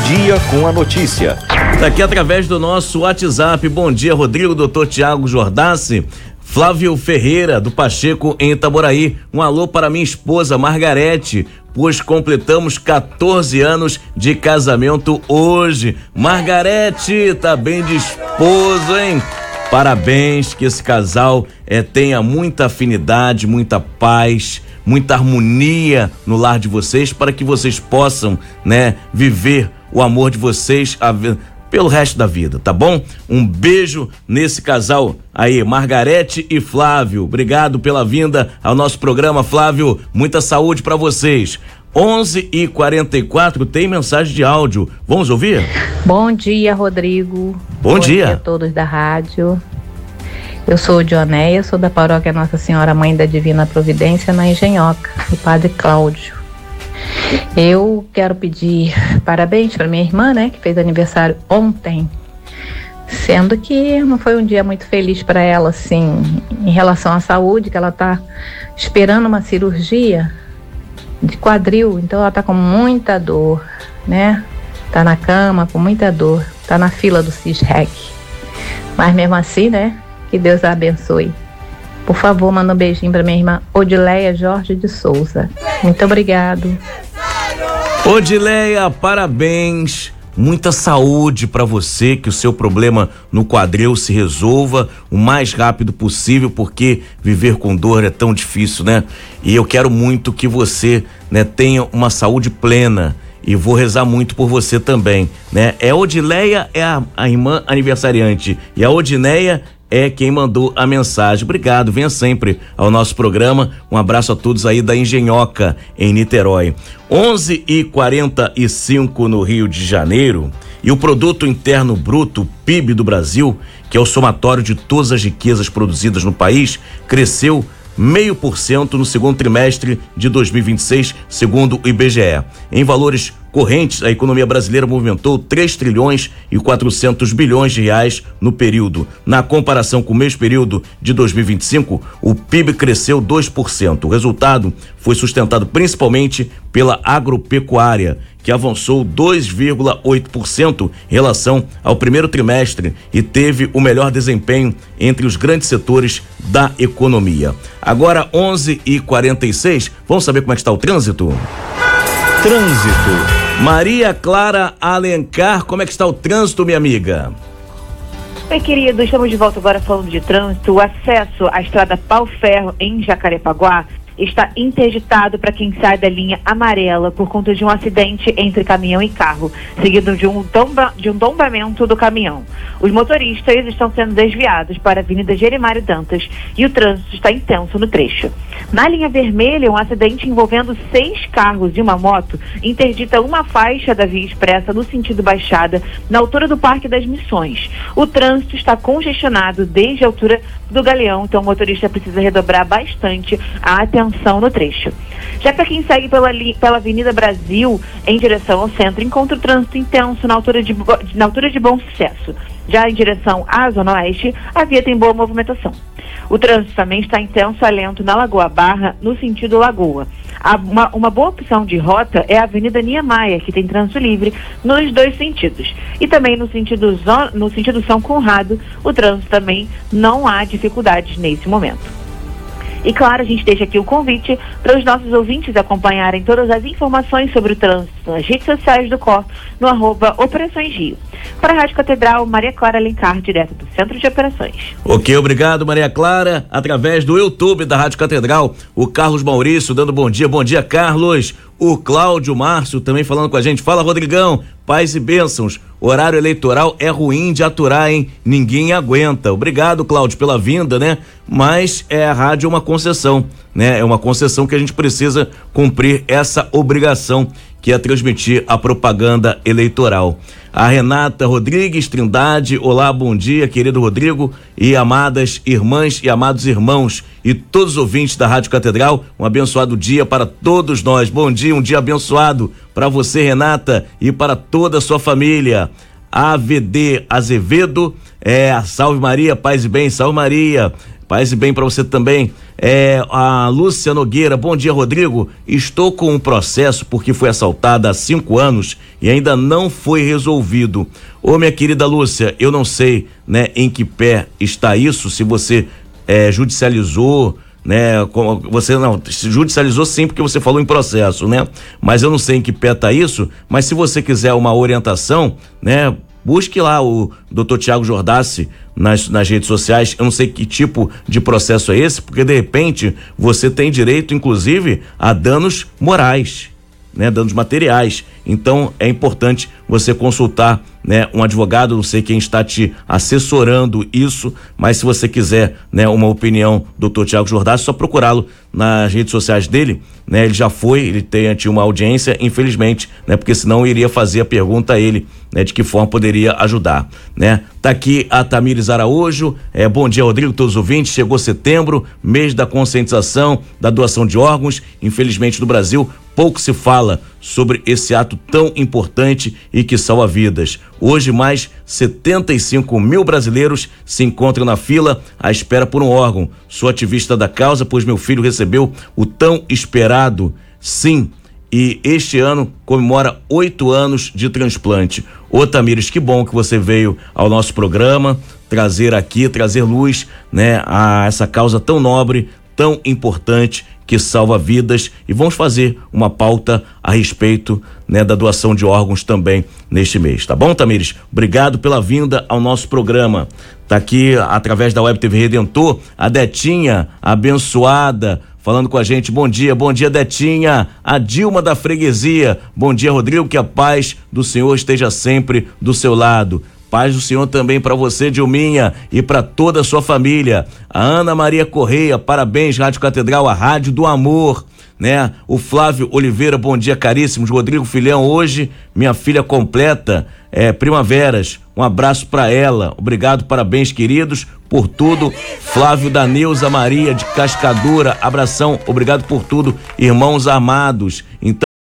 Dia com a notícia. Daqui através do nosso WhatsApp. Bom dia, Rodrigo, doutor Tiago Jordassi, Flávio Ferreira, do Pacheco, em Itaboraí. Um alô para minha esposa, Margarete, pois completamos 14 anos de casamento hoje. Margarete, tá bem de esposo, hein? Parabéns, que esse casal tenha muita afinidade, muita paz, muita harmonia no lar de vocês, para que vocês possam, viver o amor de vocês pelo resto da vida, tá bom? Um beijo nesse casal aí, Margarete e Flávio. Obrigado pela vinda ao nosso programa, Flávio. Muita saúde para vocês. 11h44, tem mensagem de áudio. Vamos ouvir? Bom dia, Rodrigo. Bom dia a todos da rádio. Eu sou Dionéia, sou da paróquia Nossa Senhora Mãe da Divina Providência, na Engenhoca, do Padre Cláudio. Eu quero pedir parabéns para minha irmã, que fez aniversário ontem, sendo que não foi um dia muito feliz para ela, assim, em relação à saúde, que ela está esperando uma cirurgia de quadril, então ela está com muita dor, Tá na cama com muita dor, tá na fila do CISREC. Mas mesmo assim, que Deus a abençoe. Por favor, manda um beijinho para minha irmã Odileia Jorge de Souza. Muito obrigado. Odileia, parabéns. Muita saúde para você, que o seu problema no quadril se resolva o mais rápido possível, porque viver com dor é tão difícil, E eu quero muito que você, tenha uma saúde plena, e vou rezar muito por você também, Odileia é a irmã aniversariante e a Odineia é quem mandou a mensagem. Obrigado, venha sempre ao nosso programa. Um abraço a todos aí da Engenhoca, em Niterói. 11h45 no Rio de Janeiro, e o Produto Interno Bruto, PIB do Brasil, que é o somatório de todas as riquezas produzidas no país, cresceu 0,5% no segundo trimestre de 2026, segundo o IBGE. Em valores correntes, a economia brasileira movimentou 3 trilhões e 400 bilhões de reais no período. Na comparação com o mesmo período de 2025, o PIB cresceu 2%. O resultado foi sustentado principalmente pela agropecuária, que avançou 2,8% em relação ao primeiro trimestre e teve o melhor desempenho entre os grandes setores da economia. Agora 11h46, vamos saber como é que está o trânsito? Trânsito. Maria Clara Alencar, como é que está o trânsito, minha amiga? Oi, querido, estamos de volta agora falando de trânsito. O acesso à estrada Pau Ferro em Jacarepaguá está interditado para quem sai da linha amarela por conta de um acidente entre caminhão e carro, seguido de um tombamento do caminhão. Os motoristas estão sendo desviados para a Avenida Gerimário Dantas e o trânsito está intenso no trecho. Na linha vermelha, um acidente envolvendo 6 carros e uma moto interdita uma faixa da via expressa no sentido Baixada, na altura do Parque das Missões. O trânsito está congestionado desde a altura do Galeão, então o motorista precisa redobrar bastante a atenção no trecho. Já para quem segue pela Avenida Brasil em direção ao centro, encontra o trânsito intenso na altura de Bom Sucesso. Já em direção à Zona Oeste, a via tem boa movimentação. O trânsito também está intenso a lento na Lagoa Barra, no sentido Lagoa. Uma boa opção de rota é a Avenida Niemeyer, que tem trânsito livre nos 2 sentidos. E também no sentido São Conrado, o trânsito também não há dificuldades nesse momento. E claro, a gente deixa aqui o convite para os nossos ouvintes acompanharem todas as informações sobre o trânsito nas redes sociais do COR, no @Operações Rio. Para a Rádio Catedral, Maria Clara Alencar, direto do Centro de Operações. Ok, obrigado, Maria Clara. Através do YouTube da Rádio Catedral, o Carlos Maurício dando bom dia. Bom dia, Carlos. O Cláudio Márcio também falando com a gente. Fala, Rodrigão, paz e bênçãos. Horário eleitoral é ruim de aturar, hein? Ninguém aguenta. Obrigado, Cláudio, pela vinda, Mas a rádio é uma concessão, É uma concessão que a gente precisa cumprir essa obrigação, que é transmitir a propaganda eleitoral. A Renata Rodrigues Trindade, olá, bom dia, querido Rodrigo, e amadas irmãs e amados irmãos e todos os ouvintes da Rádio Catedral, um abençoado dia para todos nós. Bom dia, um dia abençoado para você, Renata, e para toda a sua família. AVD Azevedo, salve Maria, paz e bem, salve Maria. Paz e bem para você também. A Lúcia Nogueira, bom dia, Rodrigo. Estou com um processo porque fui assaltada há 5 anos e ainda não foi resolvido. Ô, minha querida Lúcia, eu não sei, né, em que pé está isso, se você judicializou, né? Você não judicializou sim, porque você falou em processo, né? Mas eu não sei em que pé tá isso, mas se você quiser uma orientação, né? Busque lá o Dr. Tiago Jordassi nas redes sociais. Eu não sei que tipo de processo é esse, porque de repente você tem direito, inclusive, a danos morais, né? Danos materiais. Então é importante você consultar, né, um advogado. Não sei quem está te assessorando isso, mas se você quiser, né, uma opinião do Dr. Tiago Jordassi, é só procurá-lo nas redes sociais dele, né? Ele tinha uma audiência, infelizmente, né? Porque senão eu iria fazer a pergunta a ele, né? De que forma poderia ajudar, né? Tá aqui a Tamires Araújo, bom dia, Rodrigo, todos os ouvintes. Chegou setembro, mês da conscientização da doação de órgãos. Infelizmente no Brasil pouco se fala sobre esse ato tão importante e que salva vidas. Hoje mais 75 mil brasileiros se encontram na fila à espera por um órgão. Sou ativista da causa, pois meu filho recebeu o tão esperado sim, e este ano comemora 8 anos de transplante. Ô Tamires, que bom que você veio ao nosso programa trazer luz, né, a essa causa tão nobre, tão importante, que salva vidas, e vamos fazer uma pauta a respeito, né, da doação de órgãos também neste mês, tá bom, Tamires? Obrigado pela vinda ao nosso programa. Tá aqui através da Web TV Redentor a Detinha, abençoada, falando com a gente. Bom dia, Detinha. A Dilma da Freguesia, bom dia, Rodrigo, que a paz do Senhor esteja sempre do seu lado. Paz do Senhor também para você, Dilminha, e para toda a sua família. A Ana Maria Correia, parabéns, Rádio Catedral, a rádio do amor, né? O Flávio Oliveira, bom dia, caríssimos. Rodrigo Filhão, hoje minha filha completa primaveras. Um abraço para ela. Obrigado, parabéns, queridos, por tudo. Flávio da Neuza Maria de Cascadura, abração, obrigado por tudo, irmãos amados. Então